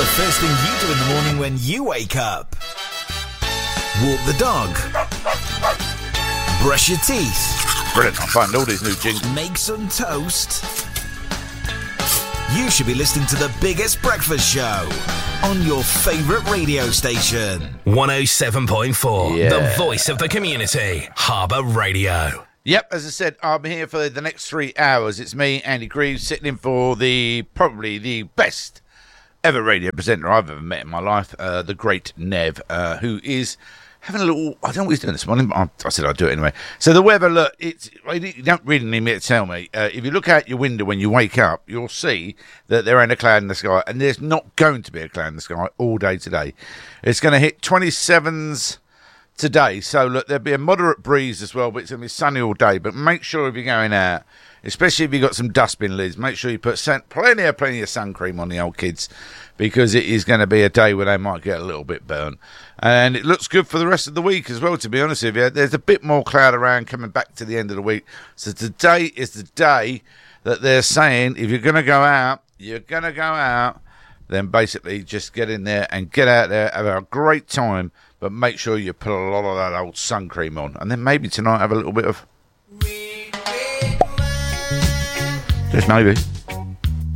The first thing you do in the morning when you wake up. Walk the dog. Brush your teeth. Brilliant, I find all these new jingles. Make some toast. You should be listening to the biggest breakfast show on your favourite radio station. 107.4, the voice of the community. Harbour Radio. Yep, as I said, I'm here for the next 3 hours. It's me, Andy Greaves, sitting in for probably the best ever radio presenter I've ever met in my life, the great Nev, who is having a little, I don't know what he's doing this morning, but I said I'd do it anyway. So the weather, look, you don't really need me to tell me. If you look out your window when you wake up, you'll see that there ain't a cloud in the sky, and there's not going to be a cloud in the sky all day today. It's going to hit 27s today, so look, there'll be a moderate breeze as well, but it's going to be sunny all day. But make sure if you're going out, especially if you've got some dustbin lids, make sure you put plenty of sun cream on the old kids, because it is going to be a day where they might get a little bit burnt. And it looks good for the rest of the week as well, to be honest with you. There's a bit more cloud around coming back to the end of the week. So today is the day that they're saying if you're going to go out, then basically just get in there and get out there, have a great time, but make sure you put a lot of that old sun cream on. And then maybe tonight have a little bit of... Just maybe.